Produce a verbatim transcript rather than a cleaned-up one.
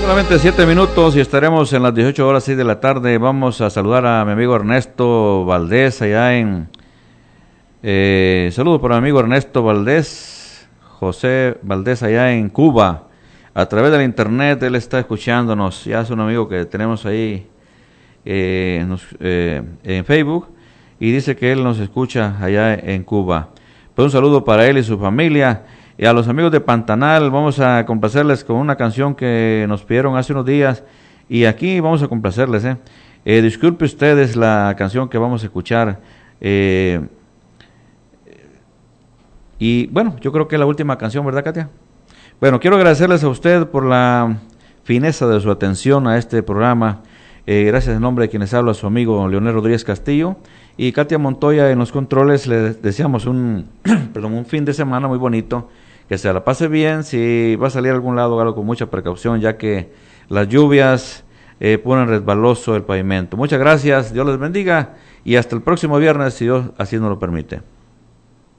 Solamente siete minutos y estaremos en las dieciocho horas seis de la tarde. Vamos a saludar a mi amigo Ernesto Valdés allá en... Eh, saludo para mi amigo Ernesto Valdés, José Valdés allá en Cuba. A través del internet él está escuchándonos. Ya es un amigo que tenemos ahí eh, nos, eh, en Facebook y dice que él nos escucha allá en Cuba. Pues un saludo para él y su familia. Y a los amigos de Pantanal vamos a complacerles con una canción que nos pidieron hace unos días y aquí vamos a complacerles. Eh. Eh, disculpe ustedes la canción que vamos a escuchar eh, y bueno, yo creo que es la última canción, ¿verdad, Katia? Bueno, quiero agradecerles a usted por la fineza de su atención a este programa. Eh, gracias en nombre de quienes habla su amigo Leonel Rodríguez Castillo y Katia Montoya en los controles. Le deseamos un, perdón, un fin de semana muy bonito. Que se la pase bien, si va a salir a algún lado, hágalo con mucha precaución, ya que las lluvias eh, ponen resbaloso el pavimento. Muchas gracias, Dios les bendiga, y hasta el próximo viernes, si Dios así nos lo permite.